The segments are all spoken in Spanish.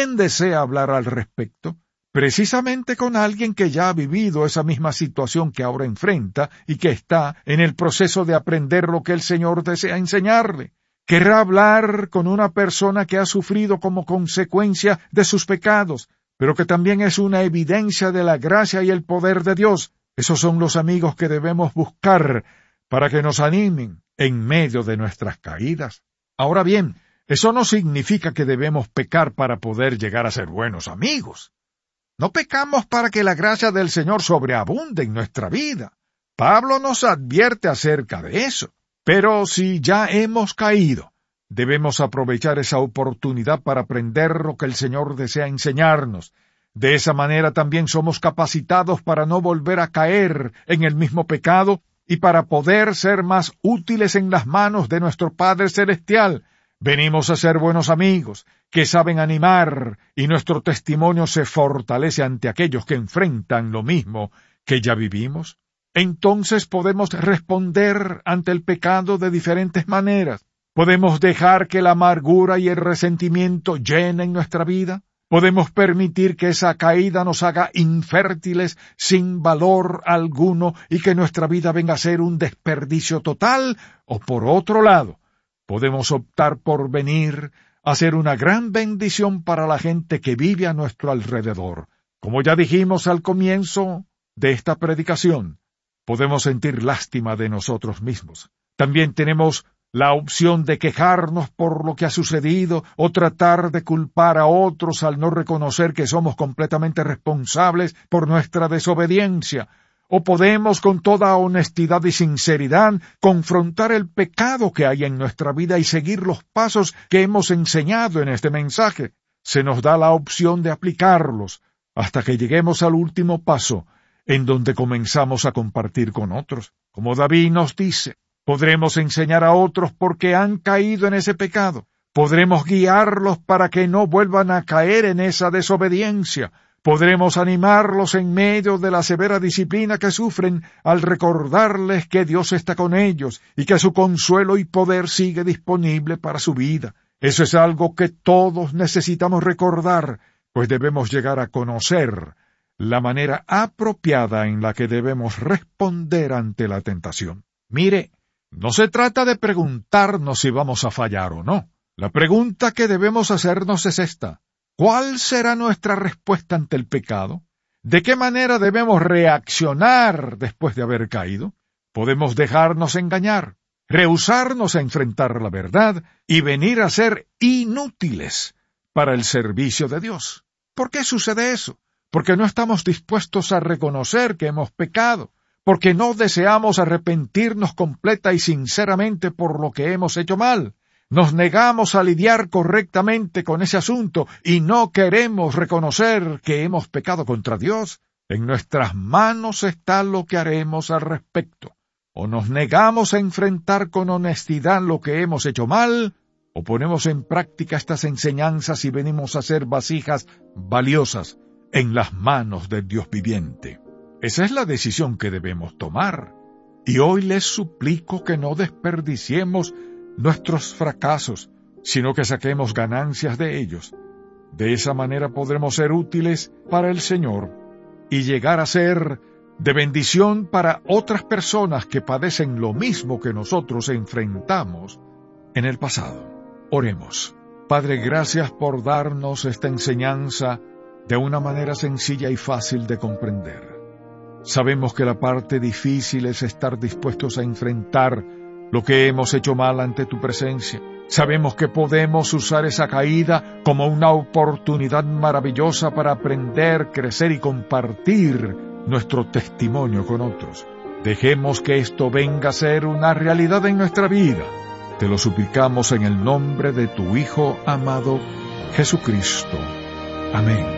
quién desea hablar al respecto? Precisamente con alguien que ya ha vivido esa misma situación que ahora enfrenta y que está en el proceso de aprender lo que el Señor desea enseñarle. Querrá hablar con una persona que ha sufrido como consecuencia de sus pecados, pero que también es una evidencia de la gracia y el poder de Dios. Esos son los amigos que debemos buscar para que nos animen en medio de nuestras caídas. Ahora bien, eso no significa que debemos pecar para poder llegar a ser buenos amigos. No pecamos para que la gracia del Señor sobreabunde en nuestra vida. Pablo nos advierte acerca de eso. Pero si ya hemos caído, debemos aprovechar esa oportunidad para aprender lo que el Señor desea enseñarnos. De esa manera también somos capacitados para no volver a caer en el mismo pecado y para poder ser más útiles en las manos de nuestro Padre Celestial. Venimos a ser buenos amigos, que saben animar, y nuestro testimonio se fortalece ante aquellos que enfrentan lo mismo que ya vivimos. Entonces podemos responder ante el pecado de diferentes maneras. Podemos dejar que la amargura y el resentimiento llenen nuestra vida. Podemos permitir que esa caída nos haga infértiles sin valor alguno y que nuestra vida venga a ser un desperdicio total, o por otro lado, podemos optar por venir a ser una gran bendición para la gente que vive a nuestro alrededor. Como ya dijimos al comienzo de esta predicación, podemos sentir lástima de nosotros mismos. También tenemos la opción de quejarnos por lo que ha sucedido o tratar de culpar a otros al no reconocer que somos completamente responsables por nuestra desobediencia. O podemos con toda honestidad y sinceridad confrontar el pecado que hay en nuestra vida y seguir los pasos que hemos enseñado en este mensaje. Se nos da la opción de aplicarlos hasta que lleguemos al último paso, en donde comenzamos a compartir con otros. Como David nos dice, podremos enseñar a otros porque han caído en ese pecado. Podremos guiarlos para que no vuelvan a caer en esa desobediencia. Podremos animarlos en medio de la severa disciplina que sufren al recordarles que Dios está con ellos y que su consuelo y poder sigue disponible para su vida. Eso es algo que todos necesitamos recordar, pues debemos llegar a conocer la manera apropiada en la que debemos responder ante la tentación. Mire, no se trata de preguntarnos si vamos a fallar o no. La pregunta que debemos hacernos es esta: ¿cuál será nuestra respuesta ante el pecado? ¿De qué manera debemos reaccionar después de haber caído? Podemos dejarnos engañar, rehusarnos a enfrentar la verdad y venir a ser inútiles para el servicio de Dios. ¿Por qué sucede eso? Porque no estamos dispuestos a reconocer que hemos pecado, porque no deseamos arrepentirnos completa y sinceramente por lo que hemos hecho mal. Nos negamos a lidiar correctamente con ese asunto y no queremos reconocer que hemos pecado contra Dios. En nuestras manos está lo que haremos al respecto. O nos negamos a enfrentar con honestidad lo que hemos hecho mal, o ponemos en práctica estas enseñanzas y venimos a ser vasijas valiosas en las manos del Dios viviente. Esa es la decisión que debemos tomar. Y hoy les suplico que no desperdiciemos nuestros fracasos, sino que saquemos ganancias de ellos. De esa manera podremos ser útiles para el Señor y llegar a ser de bendición para otras personas que padecen lo mismo que nosotros enfrentamos en el pasado. Oremos. Padre, gracias por darnos esta enseñanza de una manera sencilla y fácil de comprender. Sabemos que la parte difícil es estar dispuestos a enfrentar lo que hemos hecho mal ante tu presencia. Sabemos que podemos usar esa caída como una oportunidad maravillosa para aprender, crecer y compartir nuestro testimonio con otros. Dejemos que esto venga a ser una realidad en nuestra vida. Te lo suplicamos en el nombre de tu Hijo amado, Jesucristo. Amén.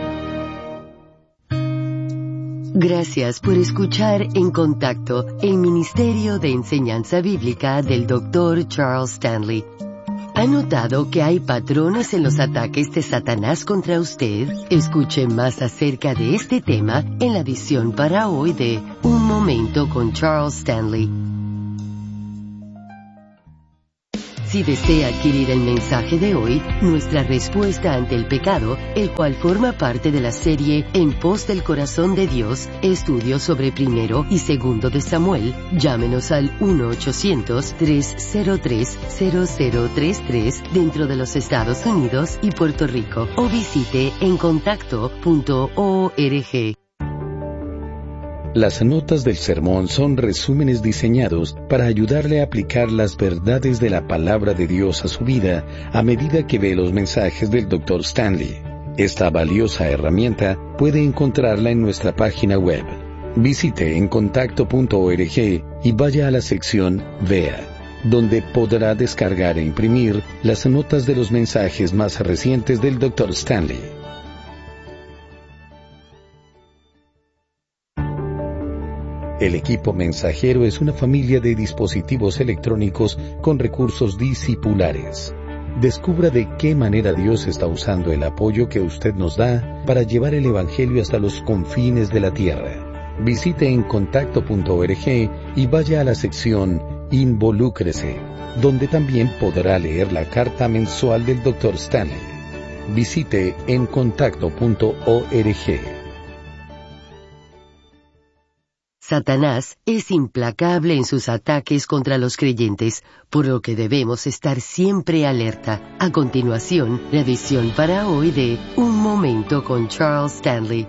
Gracias por escuchar En Contacto, el Ministerio de Enseñanza Bíblica del Dr. Charles Stanley. ¿Ha notado que hay patrones en los ataques de Satanás contra usted? Escuche más acerca de este tema en la edición para hoy de Un Momento con Charles Stanley. Si desea adquirir el mensaje de hoy, nuestra respuesta ante el pecado, el cual forma parte de la serie En pos del corazón de Dios, estudios sobre 1 y 2 de Samuel, llámenos al 1-800-303-0033 dentro de los Estados Unidos y Puerto Rico, o visite encontacto.org. Las notas del sermón son resúmenes diseñados para ayudarle a aplicar las verdades de la palabra de Dios a su vida a medida que ve los mensajes del Dr. Stanley. Esta valiosa herramienta puede encontrarla en nuestra página web. Visite encontacto.org y vaya a la sección Vea, donde podrá descargar e imprimir las notas de los mensajes más recientes del Dr. Stanley. El equipo mensajero es una familia de dispositivos electrónicos con recursos discipulares. Descubra de qué manera Dios está usando el apoyo que usted nos da para llevar el Evangelio hasta los confines de la tierra. Visite encontacto.org y vaya a la sección Involúcrese, donde también podrá leer la carta mensual del Dr. Stanley. Visite encontacto.org. Satanás es implacable en sus ataques contra los creyentes, por lo que debemos estar siempre alerta. A continuación, la edición para hoy de Un Momento con Charles Stanley.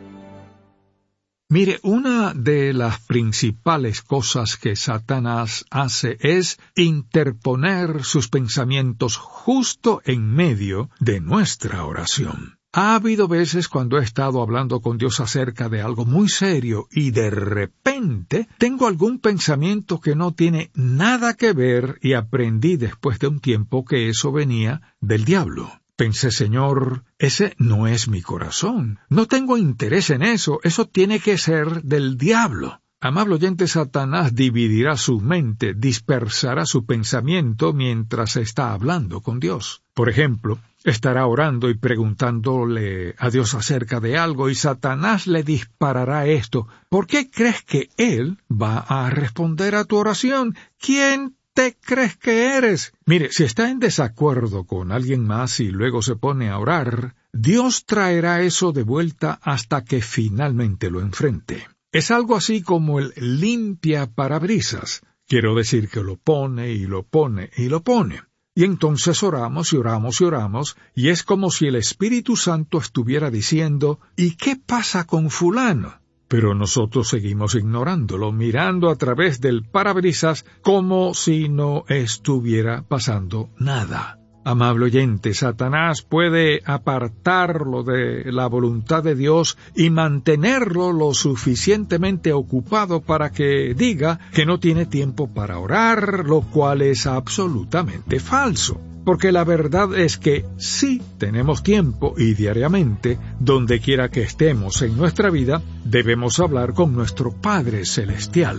Mire, una de las principales cosas que Satanás hace es interponer sus pensamientos justo en medio de nuestra oración. Ha habido veces cuando he estado hablando con Dios acerca de algo muy serio y de repente tengo algún pensamiento que no tiene nada que ver y aprendí después de un tiempo que eso venía del diablo. Pensé, Señor, ese no es mi corazón. No tengo interés en eso. Eso tiene que ser del diablo. Amable oyente, Satanás dividirá su mente, dispersará su pensamiento mientras está hablando con Dios. Por ejemplo, estará orando y preguntándole a Dios acerca de algo y Satanás le disparará esto. ¿Por qué crees que él va a responder a tu oración? ¿Quién te crees que eres? Mire, si está en desacuerdo con alguien más y luego se pone a orar, Dios traerá eso de vuelta hasta que finalmente lo enfrente. Es algo así como el limpia parabrisas. Quiero decir que lo pone y lo pone y lo pone. Y entonces oramos y oramos y oramos, y es como si el Espíritu Santo estuviera diciendo, ¿y qué pasa con fulano? Pero nosotros seguimos ignorándolo, mirando a través del parabrisas como si no estuviera pasando nada. Amable oyente, Satanás puede apartarlo de la voluntad de Dios y mantenerlo lo suficientemente ocupado para que diga que no tiene tiempo para orar, lo cual es absolutamente falso. Porque la verdad es que sí tenemos tiempo y diariamente, donde quiera que estemos en nuestra vida, debemos hablar con nuestro Padre Celestial.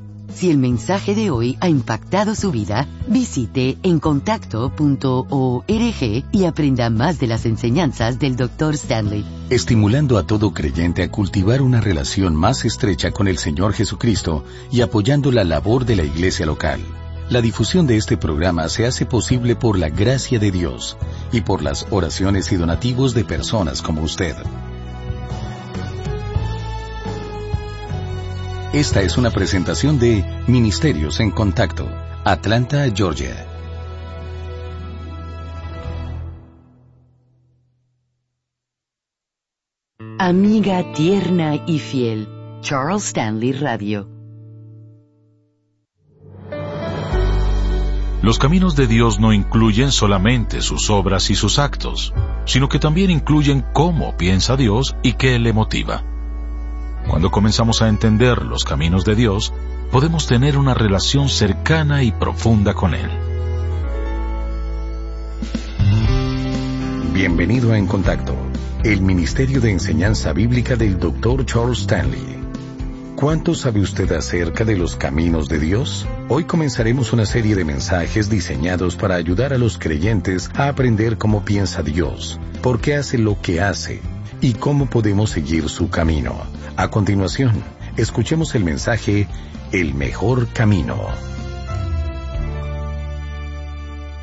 Si el mensaje de hoy ha impactado su vida, visite encontacto.org y aprenda más de las enseñanzas del Dr. Stanley. Estimulando a todo creyente a cultivar una relación más estrecha con el Señor Jesucristo y apoyando la labor de la iglesia local. La difusión de este programa se hace posible por la gracia de Dios y por las oraciones y donativos de personas como usted. Esta es una presentación de Ministerios en Contacto, Atlanta, Georgia. Amiga tierna y fiel, Charles Stanley Radio. Los caminos de Dios no incluyen solamente sus obras y sus actos, sino que también incluyen cómo piensa Dios y qué le motiva. Cuando comenzamos a entender los caminos de Dios, podemos tener una relación cercana y profunda con Él. Bienvenido a En Contacto, el Ministerio de Enseñanza Bíblica del Dr. Charles Stanley. ¿Cuánto sabe usted acerca de los caminos de Dios? Hoy comenzaremos una serie de mensajes diseñados para ayudar a los creyentes a aprender cómo piensa Dios, por qué hace lo que hace, y cómo podemos seguir su camino. A continuación, escuchemos el mensaje El Mejor Camino.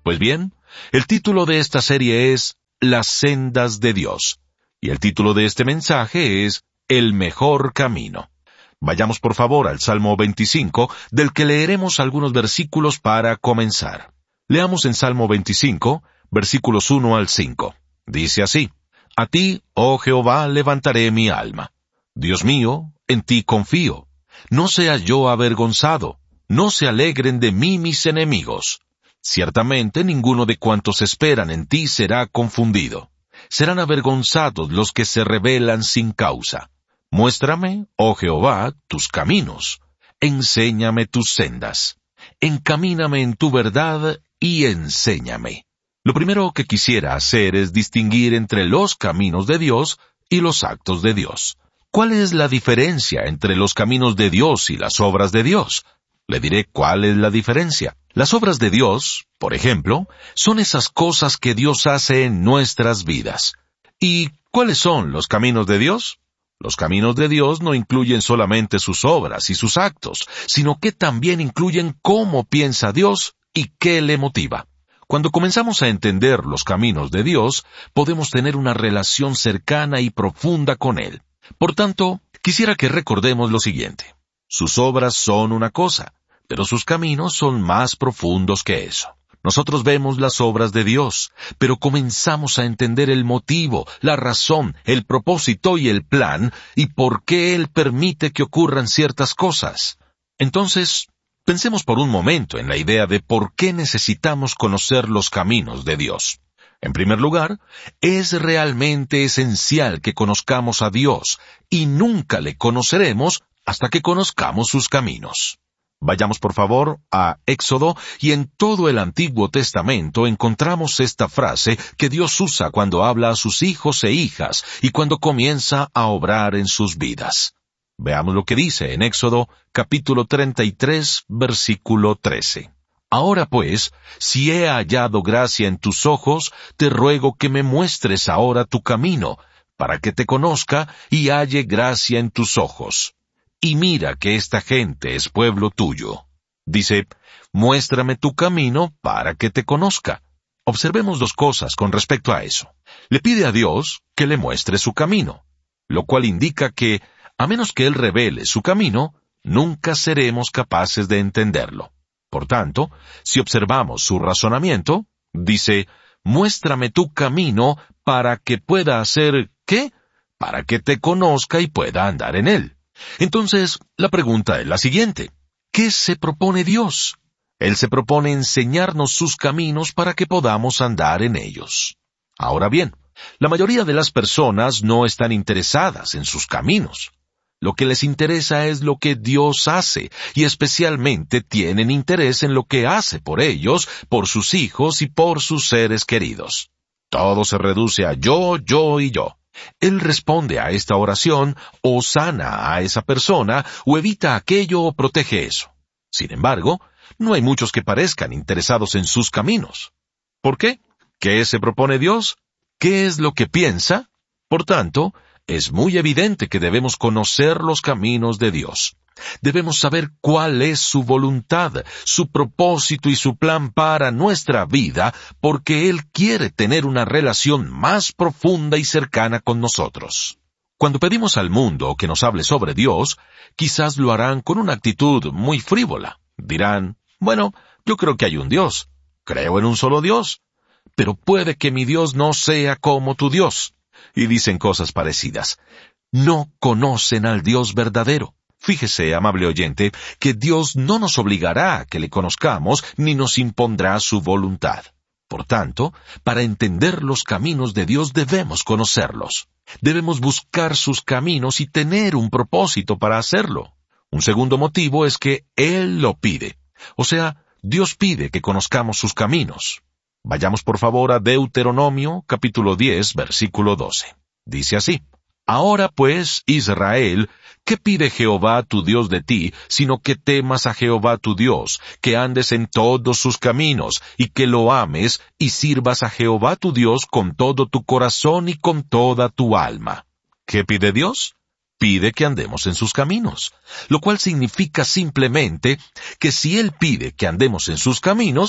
Pues bien, el título de esta serie es Las sendas de Dios, y el título de este mensaje es El mejor camino. Vayamos por favor al Salmo 25, del que leeremos algunos versículos para comenzar. Leamos en Salmo 25, versículos 1 al 5. Dice así: A ti, oh Jehová, levantaré mi alma. Dios mío, en ti confío. No sea yo avergonzado, no se alegren de mí mis enemigos. Ciertamente ninguno de cuantos esperan en ti será confundido. Serán avergonzados los que se rebelan sin causa. Muéstrame, oh Jehová, tus caminos. Enséñame tus sendas. Encamíname en tu verdad y enséñame. Lo primero que quisiera hacer es distinguir entre los caminos de Dios y los actos de Dios. ¿Cuál es la diferencia entre los caminos de Dios y las obras de Dios? Le diré cuál es la diferencia. Las obras de Dios, por ejemplo, son esas cosas que Dios hace en nuestras vidas. ¿Y cuáles son los caminos de Dios? Los caminos de Dios no incluyen solamente sus obras y sus actos, sino que también incluyen cómo piensa Dios y qué le motiva. Cuando comenzamos a entender los caminos de Dios, podemos tener una relación cercana y profunda con Él. Por tanto, quisiera que recordemos lo siguiente. Sus obras son una cosa, pero sus caminos son más profundos que eso. Nosotros vemos las obras de Dios, pero comenzamos a entender el motivo, la razón, el propósito y el plan, y por qué Él permite que ocurran ciertas cosas. Entonces, pensemos por un momento en la idea de por qué necesitamos conocer los caminos de Dios. En primer lugar, es realmente esencial que conozcamos a Dios, y nunca le conoceremos hasta que conozcamos sus caminos. Vayamos por favor a Éxodo, y en todo el Antiguo Testamento encontramos esta frase que Dios usa cuando habla a sus hijos e hijas y cuando comienza a obrar en sus vidas. Veamos lo que dice en Éxodo, capítulo 33, versículo 13. Ahora pues, si he hallado gracia en tus ojos, te ruego que me muestres ahora tu camino, para que te conozca y halle gracia en tus ojos. Y mira que esta gente es pueblo tuyo. Dice, muéstrame tu camino para que te conozca. Observemos dos cosas con respecto a eso. Le pide a Dios que le muestre su camino, lo cual indica que, a menos que Él revele su camino, nunca seremos capaces de entenderlo. Por tanto, si observamos su razonamiento, dice, muéstrame tu camino para que pueda hacer, ¿qué? Para que te conozca y pueda andar en él. Entonces, la pregunta es la siguiente. ¿Qué se propone Dios? Él se propone enseñarnos sus caminos para que podamos andar en ellos. Ahora bien, la mayoría de las personas no están interesadas en sus caminos. Lo que les interesa es lo que Dios hace, y especialmente tienen interés en lo que hace por ellos, por sus hijos y por sus seres queridos. Todo se reduce a yo, yo y yo. Él responde a esta oración, o sana a esa persona, o evita aquello o protege eso. Sin embargo, no hay muchos que parezcan interesados en sus caminos. ¿Por qué? ¿Qué se propone Dios? ¿Qué es lo que piensa? Por tanto, es muy evidente que debemos conocer los caminos de Dios. Debemos saber cuál es su voluntad, su propósito y su plan para nuestra vida, porque Él quiere tener una relación más profunda y cercana con nosotros. Cuando pedimos al mundo que nos hable sobre Dios, quizás lo harán con una actitud muy frívola. Dirán, bueno, yo creo que hay un Dios, creo en un solo Dios, pero puede que mi Dios no sea como tu Dios. Y dicen cosas parecidas. No conocen al Dios verdadero. Fíjese, amable oyente, que Dios no nos obligará a que le conozcamos ni nos impondrá su voluntad. Por tanto, para entender los caminos de Dios debemos conocerlos. Debemos buscar sus caminos y tener un propósito para hacerlo. Un segundo motivo es que Él lo pide. O sea, Dios pide que conozcamos sus caminos. Vayamos por favor a Deuteronomio, capítulo 10, versículo 12. Dice así, Ahora pues, Israel, ¿qué pide Jehová tu Dios de ti, sino que temas a Jehová tu Dios, que andes en todos sus caminos, y que lo ames, y sirvas a Jehová tu Dios con todo tu corazón y con toda tu alma? ¿Qué pide Dios? Pide que andemos en sus caminos, lo cual significa simplemente que si Él pide que andemos en sus caminos,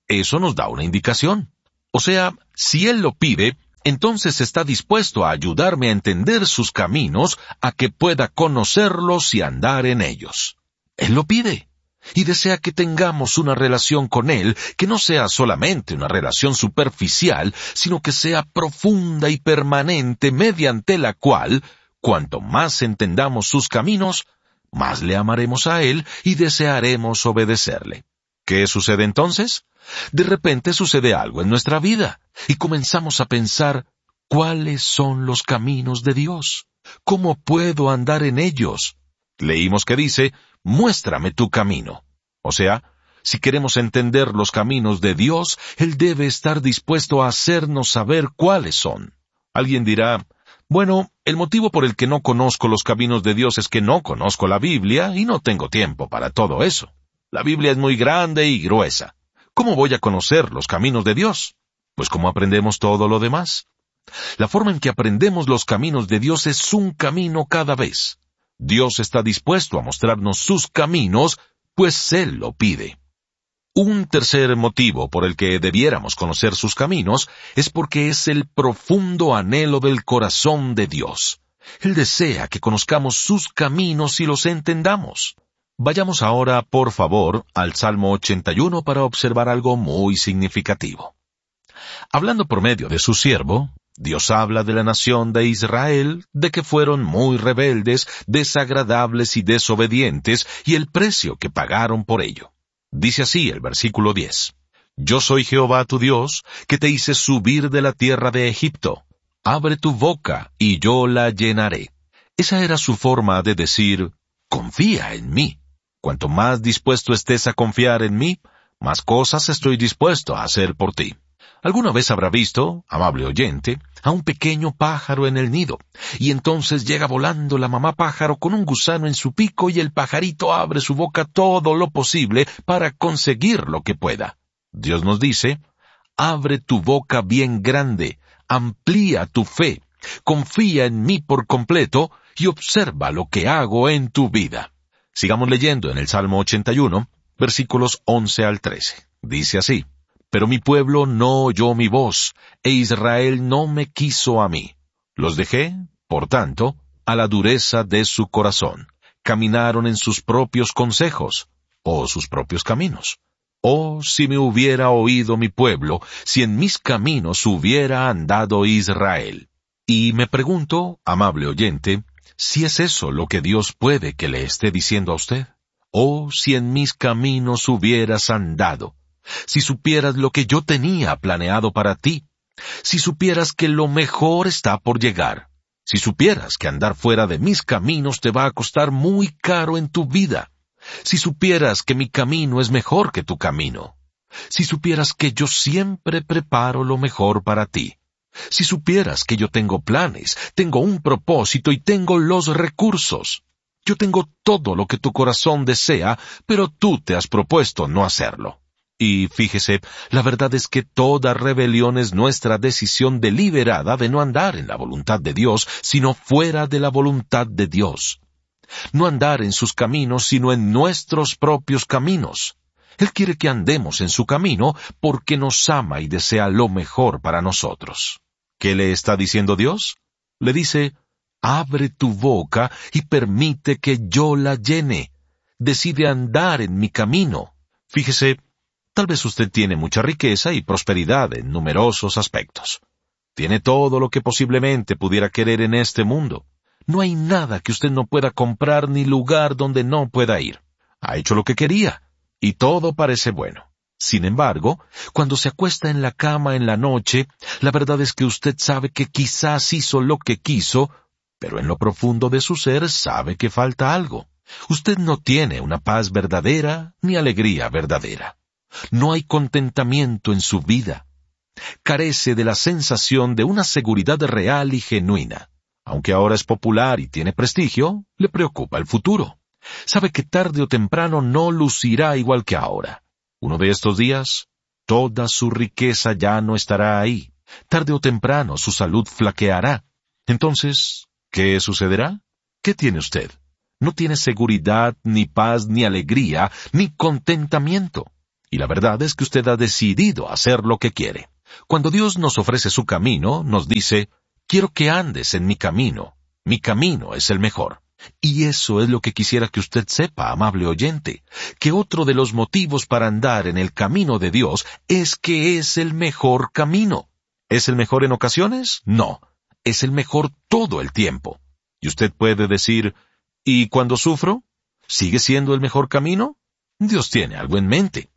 eso nos da una indicación. O sea, si Él lo pide, entonces está dispuesto a ayudarme a entender sus caminos, a que pueda conocerlos y andar en ellos. Él lo pide, y desea que tengamos una relación con Él que no sea solamente una relación superficial, sino que sea profunda y permanente, mediante la cual, cuanto más entendamos sus caminos, más le amaremos a Él y desearemos obedecerle. ¿Qué sucede entonces? De repente sucede algo en nuestra vida, y comenzamos a pensar, ¿cuáles son los caminos de Dios? ¿Cómo puedo andar en ellos? Leímos que dice, muéstrame tu camino. O sea, si queremos entender los caminos de Dios, Él debe estar dispuesto a hacernos saber cuáles son. Alguien dirá, bueno, el motivo por el que no conozco los caminos de Dios es que no conozco la Biblia y no tengo tiempo para todo eso. La Biblia es muy grande y gruesa. ¿Cómo voy a conocer los caminos de Dios? Pues como aprendemos todo lo demás. La forma en que aprendemos los caminos de Dios es un camino cada vez. Dios está dispuesto a mostrarnos sus caminos, pues Él lo pide. Un tercer motivo por el que debiéramos conocer sus caminos es porque es el profundo anhelo del corazón de Dios. Él desea que conozcamos sus caminos y los entendamos. Vayamos ahora, por favor, al Salmo 81 para observar algo muy significativo. Hablando por medio de su siervo, Dios habla de la nación de Israel, de que fueron muy rebeldes, desagradables y desobedientes, y el precio que pagaron por ello. Dice así el versículo 10. Yo soy Jehová tu Dios, que te hice subir de la tierra de Egipto. Abre tu boca, y yo la llenaré. Esa era su forma de decir, confía en mí. Cuanto más dispuesto estés a confiar en mí, más cosas estoy dispuesto a hacer por ti. ¿Alguna vez habrá visto, amable oyente, a un pequeño pájaro en el nido? Y entonces llega volando la mamá pájaro con un gusano en su pico y el pajarito abre su boca todo lo posible para conseguir lo que pueda. Dios nos dice, abre tu boca bien grande, amplía tu fe, confía en mí por completo y observa lo que hago en tu vida. Sigamos leyendo en el Salmo 81, versículos 11 al 13. Dice así, pero mi pueblo no oyó mi voz, e Israel no me quiso a mí. Los dejé, por tanto, a la dureza de su corazón. Caminaron en sus propios consejos, o sus propios caminos. Oh, si me hubiera oído mi pueblo, si en mis caminos hubiera andado Israel. Y me pregunto, amable oyente, si es eso lo que Dios puede que le esté diciendo a usted. Oh, si en mis caminos hubieras andado. Si supieras lo que yo tenía planeado para ti. Si supieras que lo mejor está por llegar. Si supieras que andar fuera de mis caminos te va a costar muy caro en tu vida. Si supieras que mi camino es mejor que tu camino. Si supieras que yo siempre preparo lo mejor para ti. Si supieras que yo tengo planes, tengo un propósito y tengo los recursos. Yo tengo todo lo que tu corazón desea, pero tú te has propuesto no hacerlo. Y fíjese, la verdad es que toda rebelión es nuestra decisión deliberada de no andar en la voluntad de Dios, sino fuera de la voluntad de Dios. No andar en sus caminos, sino en nuestros propios caminos. Él quiere que andemos en su camino porque nos ama y desea lo mejor para nosotros. ¿Qué le está diciendo Dios? Le dice, abre tu boca y permite que yo la llene. Decide andar en mi camino. Fíjese, tal vez usted tiene mucha riqueza y prosperidad en numerosos aspectos. Tiene todo lo que posiblemente pudiera querer en este mundo. No hay nada que usted no pueda comprar ni lugar donde no pueda ir. Ha hecho lo que quería, y todo parece bueno. Sin embargo, cuando se acuesta en la cama en la noche, la verdad es que usted sabe que quizás hizo lo que quiso, pero en lo profundo de su ser sabe que falta algo. Usted no tiene una paz verdadera ni alegría verdadera. No hay contentamiento en su vida. Carece de la sensación de una seguridad real y genuina. Aunque ahora es popular y tiene prestigio, le preocupa el futuro. Sabe que tarde o temprano no lucirá igual que ahora. Uno de estos días, toda su riqueza ya no estará ahí. Tarde o temprano su salud flaqueará. Entonces, ¿qué sucederá? ¿Qué tiene usted? No tiene seguridad, ni paz, ni alegría, ni contentamiento. Y la verdad es que usted ha decidido hacer lo que quiere. Cuando Dios nos ofrece su camino, nos dice, quiero que andes en mi camino es el mejor. Y eso es lo que quisiera que usted sepa, amable oyente, que otro de los motivos para andar en el camino de Dios es que es el mejor camino. ¿Es el mejor en ocasiones? No, es el mejor todo el tiempo. Y usted puede decir, ¿y cuando sufro? ¿Sigue siendo el mejor camino? Dios tiene algo en mente.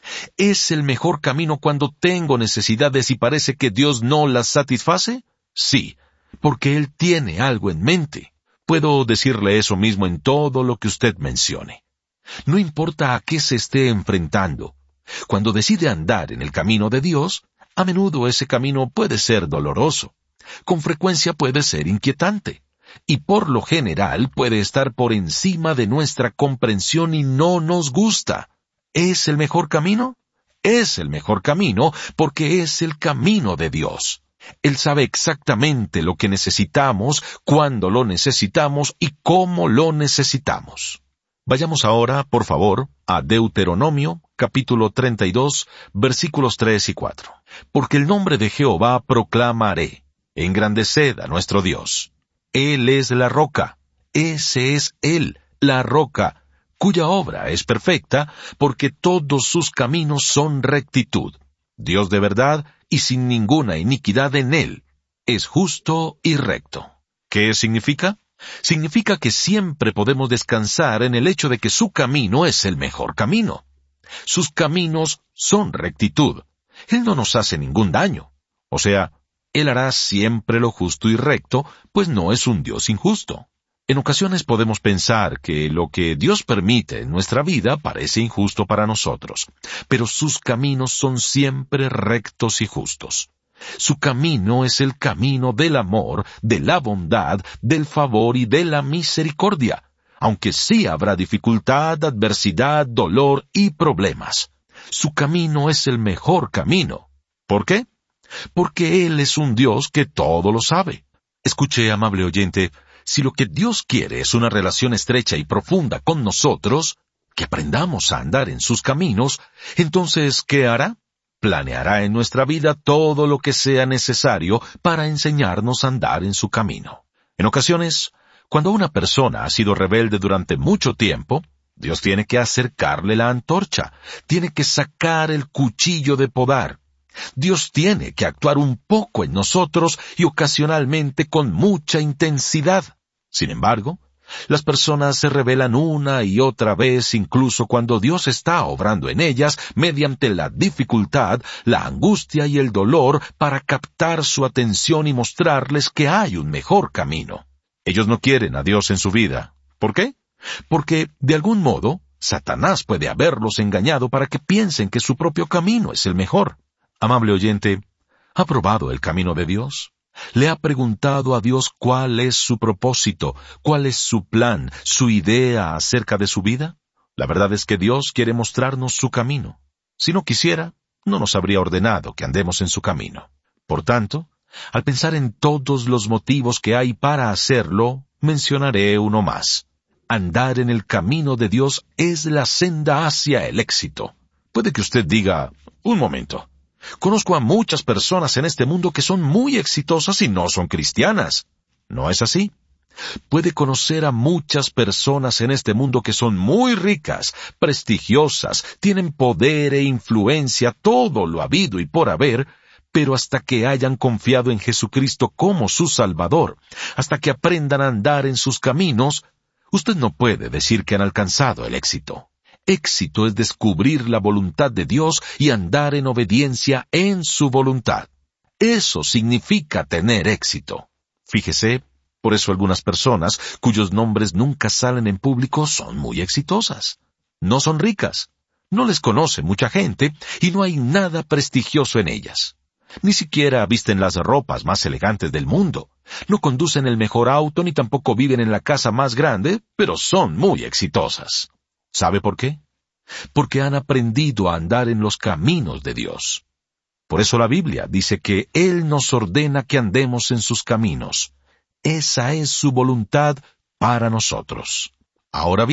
¿Es el mejor camino cuando tengo necesidades y parece que Dios no las satisface? Sí, porque Él tiene algo en mente. Puedo decirle eso mismo en todo lo que usted mencione. No importa a qué se esté enfrentando. Cuando decide andar en el camino de Dios, a menudo ese camino puede ser doloroso. Con frecuencia puede ser inquietante. Y por lo general puede estar por encima de nuestra comprensión y no nos gusta. ¿Es el mejor camino? Es el mejor camino porque es el camino de Dios. Él sabe exactamente lo que necesitamos, cuándo lo necesitamos y cómo lo necesitamos. Vayamos ahora, por favor, a Deuteronomio, capítulo 32, versículos 3 y 4. Porque el nombre de Jehová proclamaré, engrandeced a nuestro Dios. Él es la roca, ese es Él, la roca, cuya obra es perfecta, porque todos sus caminos son rectitud. Dios de verdad y sin ninguna iniquidad en Él, es justo y recto. ¿Qué significa? Significa que siempre podemos descansar en el hecho de que su camino es el mejor camino. Sus caminos son rectitud. Él no nos hace ningún daño. O sea, Él hará siempre lo justo y recto, pues no es un Dios injusto. En ocasiones podemos pensar que lo que Dios permite en nuestra vida parece injusto para nosotros, pero sus caminos son siempre rectos y justos. Su camino es el camino del amor, de la bondad, del favor y de la misericordia, aunque sí habrá dificultad, adversidad, dolor y problemas. Su camino es el mejor camino. ¿Por qué? Porque Él es un Dios que todo lo sabe. Escuche, amable oyente, si lo que Dios quiere es una relación estrecha y profunda con nosotros, que aprendamos a andar en sus caminos, entonces, ¿qué hará? Planeará en nuestra vida todo lo que sea necesario para enseñarnos a andar en su camino. En ocasiones, cuando una persona ha sido rebelde durante mucho tiempo, Dios tiene que acercarle la antorcha, tiene que sacar el cuchillo de podar. Dios tiene que actuar un poco en nosotros y ocasionalmente con mucha intensidad. Sin embargo, las personas se rebelan una y otra vez incluso cuando Dios está obrando en ellas mediante la dificultad, la angustia y el dolor para captar su atención y mostrarles que hay un mejor camino. Ellos no quieren a Dios en su vida. ¿Por qué? Porque, de algún modo, Satanás puede haberlos engañado para que piensen que su propio camino es el mejor. Amable oyente, ¿ha probado el camino de Dios? ¿Le ha preguntado a Dios cuál es su propósito, cuál es su plan, su idea acerca de su vida? La verdad es que Dios quiere mostrarnos su camino. Si no quisiera, no nos habría ordenado que andemos en su camino. Por tanto, al pensar en todos los motivos que hay para hacerlo, mencionaré uno más. Andar en el camino de Dios es la senda hacia el éxito. Puede que usted diga, un momento. Conozco a muchas personas en este mundo que son muy exitosas y no son cristianas. ¿No es así? Puede conocer a muchas personas en este mundo que son muy ricas, prestigiosas, tienen poder e influencia, todo lo habido y por haber, pero hasta que hayan confiado en Jesucristo como su Salvador, hasta que aprendan a andar en sus caminos, usted no puede decir que han alcanzado el éxito. Éxito es descubrir la voluntad de Dios y andar en obediencia en su voluntad. Eso significa tener éxito. Fíjese, por eso algunas personas cuyos nombres nunca salen en público son muy exitosas. No son ricas, no les conoce mucha gente y no hay nada prestigioso en ellas. Ni siquiera visten las ropas más elegantes del mundo. No conducen el mejor auto ni tampoco viven en la casa más grande, pero son muy exitosas. ¿Sabe por qué? Porque han aprendido a andar en los caminos de Dios. Por eso la Biblia dice que Él nos ordena que andemos en sus caminos. Esa es su voluntad para nosotros. Ahora bien,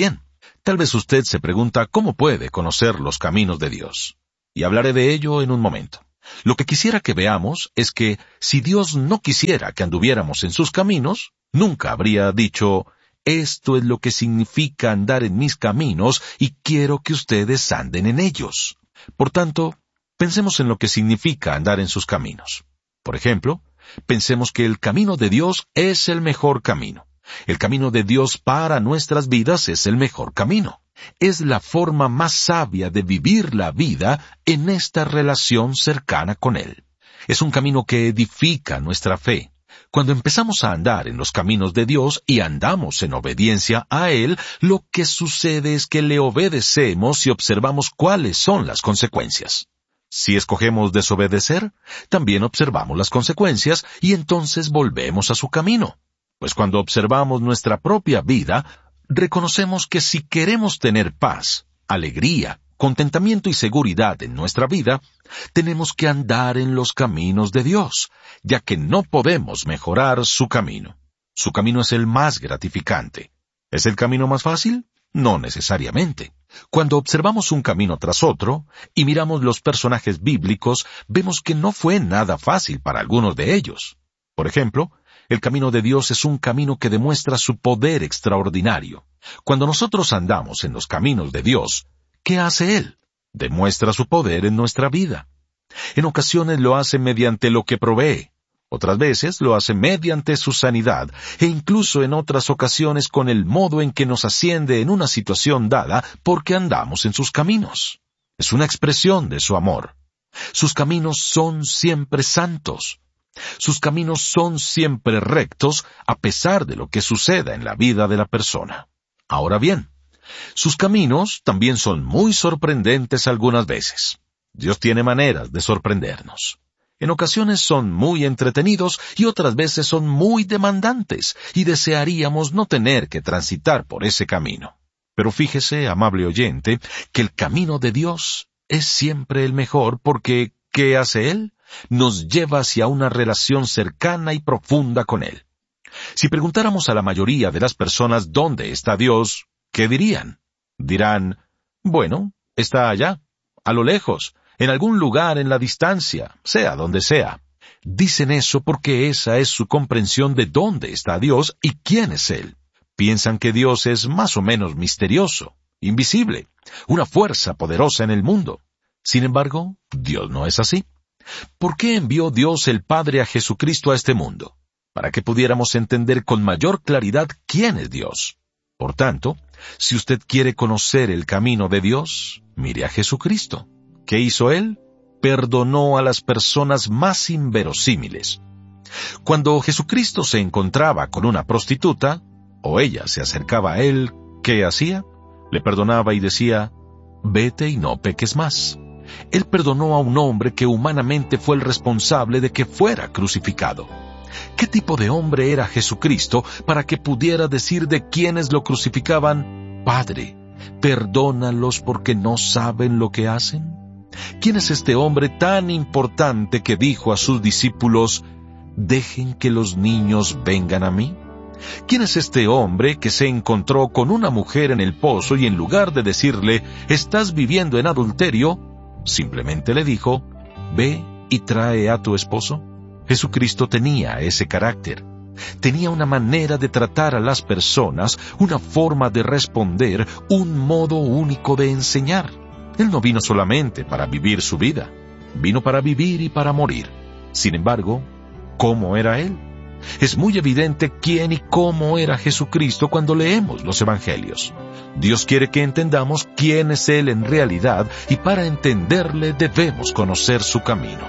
Tal vez usted se pregunta cómo puede conocer los caminos de Dios. Y hablaré de ello en un momento. Lo que quisiera que veamos es que si Dios no quisiera que anduviéramos en sus caminos, nunca habría dicho, esto es lo que significa andar en mis caminos y quiero que ustedes anden en ellos. Por tanto, pensemos en lo que significa andar en sus caminos. Por ejemplo, pensemos que el camino de Dios es el mejor camino. El camino de Dios para nuestras vidas es el mejor camino. Es la forma más sabia de vivir la vida en esta relación cercana con Él. Es un camino que edifica nuestra fe. Cuando empezamos a andar en los caminos de Dios y andamos en obediencia a Él, lo que sucede es que le obedecemos y observamos cuáles son las consecuencias. Si escogemos desobedecer, también observamos las consecuencias y entonces volvemos a su camino. Pues cuando observamos nuestra propia vida, reconocemos que si queremos tener paz, alegría, contentamiento y seguridad en nuestra vida, tenemos que andar en los caminos de Dios, ya que no podemos mejorar su camino. Su camino es el más gratificante. ¿Es el camino más fácil? No necesariamente. Cuando observamos un camino tras otro, y miramos los personajes bíblicos, vemos que no fue nada fácil para algunos de ellos. Por ejemplo, el camino de Dios es un camino que demuestra su poder extraordinario. Cuando nosotros andamos en los caminos de Dios, ¿qué hace Él? Demuestra su poder en nuestra vida. En ocasiones lo hace mediante lo que provee. Otras veces lo hace mediante su sanidad, e incluso en otras ocasiones con el modo en que nos asciende en una situación dada porque andamos en sus caminos. Es una expresión de su amor. Sus caminos son siempre santos. Sus caminos son siempre rectos a pesar de lo que suceda en la vida de la persona. Ahora bien, sus caminos también son muy sorprendentes algunas veces. Dios tiene maneras de sorprendernos. En ocasiones son muy entretenidos y otras veces son muy demandantes y desearíamos no tener que transitar por ese camino. Pero fíjese, amable oyente, que el camino de Dios es siempre el mejor porque, ¿qué hace Él? Nos lleva hacia una relación cercana y profunda con Él. Si preguntáramos a la mayoría de las personas dónde está Dios, ¿qué dirían? Dirán, bueno, está allá, a lo lejos, en algún lugar en la distancia, sea donde sea. Dicen eso porque esa es su comprensión de dónde está Dios y quién es Él. Piensan que Dios es más o menos misterioso, invisible, una fuerza poderosa en el mundo. Sin embargo, Dios no es así. ¿Por qué envió Dios el Padre a Jesucristo a este mundo? Para que pudiéramos entender con mayor claridad quién es Dios. Por tanto, si usted quiere conocer el camino de Dios, mire a Jesucristo. ¿Qué hizo Él? Perdonó a las personas más inverosímiles. Cuando Jesucristo se encontraba con una prostituta, o ella se acercaba a Él, ¿qué hacía? Le perdonaba y decía, vete y no peques más. Él perdonó a un hombre que humanamente fue el responsable de que fuera crucificado. ¿Qué tipo de hombre era Jesucristo para que pudiera decir de quienes lo crucificaban, Padre, perdónalos porque no saben lo que hacen? ¿Quién es este hombre tan importante que dijo a sus discípulos, dejen que los niños vengan a mí? ¿Quién es este hombre que se encontró con una mujer en el pozo y en lugar de decirle, estás viviendo en adulterio, simplemente le dijo, ve y trae a tu esposo? Jesucristo tenía ese carácter. Tenía una manera de tratar a las personas, una forma de responder, un modo único de enseñar. Él no vino solamente para vivir su vida, vino para vivir y para morir. Sin embargo, ¿cómo era Él? Es muy evidente quién y cómo era Jesucristo cuando leemos los Evangelios. Dios quiere que entendamos quién es Él en realidad y para entenderle debemos conocer su camino.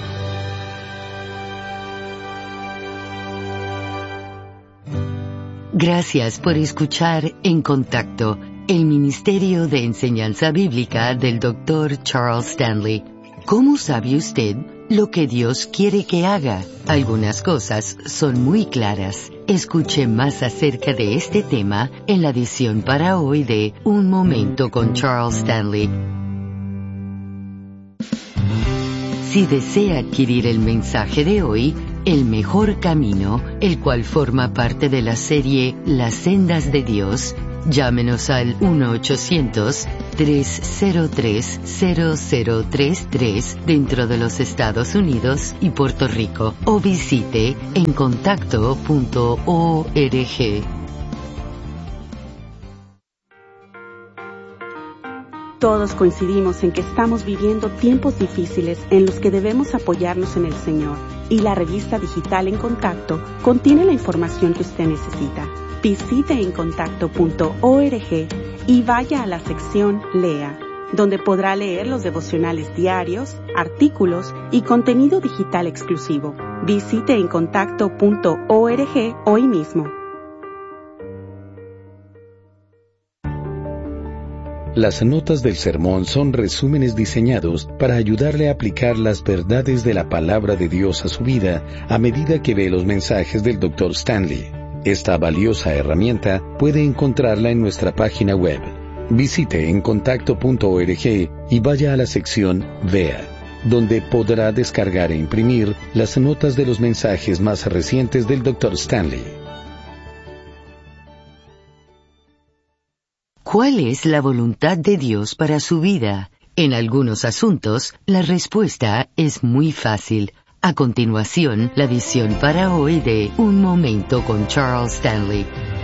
Gracias por escuchar En Contacto, el Ministerio de Enseñanza Bíblica del Dr. Charles Stanley. ¿Cómo sabe usted lo que Dios quiere que haga? Algunas cosas son muy claras. Escuche más acerca de este tema en la edición para hoy de Un Momento con Charles Stanley. Si desea adquirir el mensaje de hoy, El Mejor Camino, el cual forma parte de la serie Las Sendas de Dios, Llámenos al 1-800-303-0033 dentro de los Estados Unidos y Puerto Rico o visite encontacto.org. Todos coincidimos en que estamos viviendo tiempos difíciles en los que debemos apoyarnos en el Señor, y la revista digital En Contacto contiene la información que usted necesita. Visite encontacto.org y vaya a la sección Lea, donde podrá leer los devocionales diarios, artículos y contenido digital exclusivo. Visite encontacto.org hoy mismo. Las notas del sermón son resúmenes diseñados para ayudarle a aplicar las verdades de la palabra de Dios a su vida a medida que ve los mensajes del Dr. Stanley. Esta valiosa herramienta puede encontrarla en nuestra página web. Visite encontacto.org y vaya a la sección Vea, donde podrá descargar e imprimir las notas de los mensajes más recientes del Dr. Stanley. ¿Cuál es la voluntad de Dios para su vida? En algunos asuntos, la respuesta es muy fácil. A continuación, la visión para hoy de Un Momento con Charles Stanley.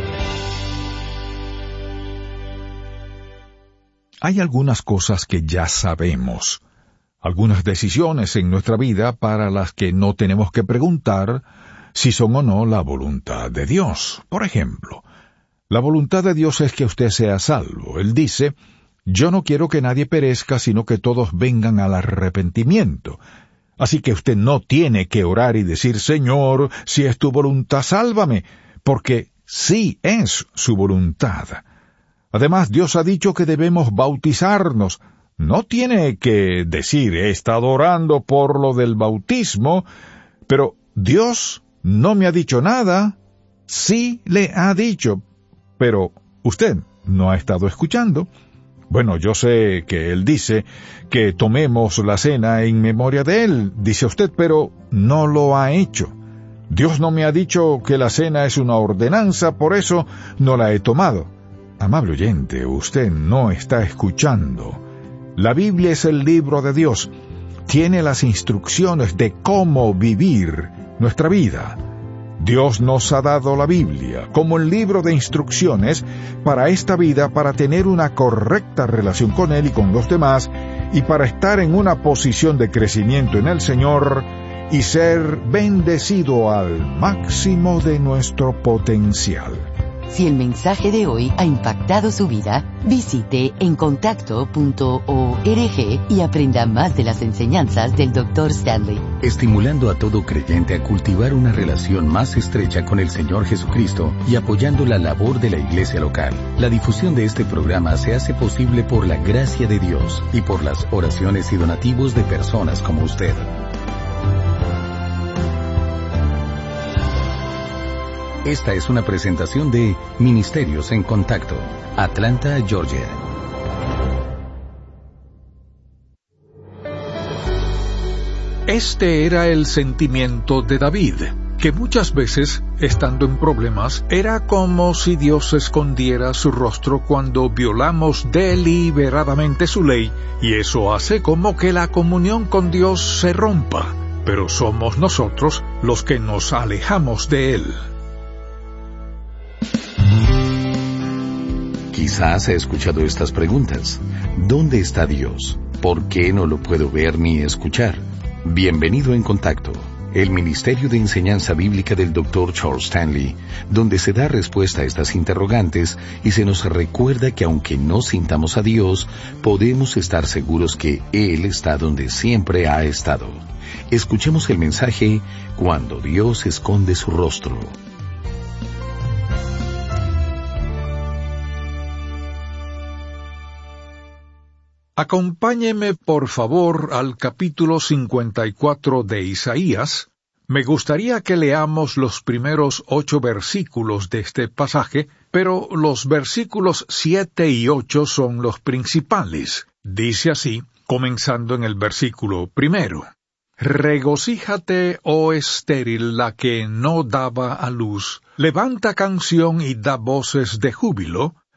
Hay algunas cosas que ya sabemos, algunas decisiones en nuestra vida para las que no tenemos que preguntar si son o no la voluntad de Dios. Por ejemplo, la voluntad de Dios es que usted sea salvo. Él dice, yo no quiero que nadie perezca, sino que todos vengan al arrepentimiento. Así que usted no tiene que orar y decir, Señor, si es tu voluntad, sálvame, porque sí es su voluntad. Además, Dios ha dicho que debemos bautizarnos. No tiene que decir, he estado orando por lo del bautismo, pero Dios no me ha dicho nada. Sí le ha dicho, pero usted no ha estado escuchando. Bueno, yo sé que Él dice que tomemos la cena en memoria de Él, dice usted, pero no lo ha hecho. Dios no me ha dicho que la cena es una ordenanza, por eso no la he tomado. Amable oyente, usted no está escuchando. La Biblia es el libro de Dios. Tiene las instrucciones de cómo vivir nuestra vida. Dios nos ha dado la Biblia como el libro de instrucciones para esta vida, para tener una correcta relación con Él y con los demás, y para estar en una posición de crecimiento en el Señor y ser bendecido al máximo de nuestro potencial. Si el mensaje de hoy ha impactado su vida, visite encontacto.org y aprenda más de las enseñanzas del Dr. Stanley. Estimulando a todo creyente a cultivar una relación más estrecha con el Señor Jesucristo y apoyando la labor de la iglesia local. La difusión de este programa se hace posible por la gracia de Dios y por las oraciones y donativos de personas como usted. Esta es una presentación de Ministerios en Contacto, Atlanta, Georgia. Este era el sentimiento de David, que muchas veces, estando en problemas, era como si Dios escondiera su rostro cuando violamos deliberadamente su ley, y eso hace como que la comunión con Dios se rompa, pero somos nosotros los que nos alejamos de Él. Quizás ha escuchado estas preguntas. ¿Dónde está Dios? ¿Por qué no lo puedo ver ni escuchar? Bienvenido en Contacto, el Ministerio de Enseñanza Bíblica del Dr. Charles Stanley, donde se da respuesta a estas interrogantes y se nos recuerda que aunque no sintamos a Dios, podemos estar seguros que Él está donde siempre ha estado. Escuchemos el mensaje Cuando Dios esconde su rostro. Acompáñeme, por favor, al capítulo 54 de Isaías. Me gustaría que leamos los primeros 8 versículos de este pasaje, pero los versículos 7 y 8 son los principales. Dice así, comenzando en el versículo 1. Regocíjate, oh estéril, la que no daba a luz. Levanta canción y da voces de júbilo,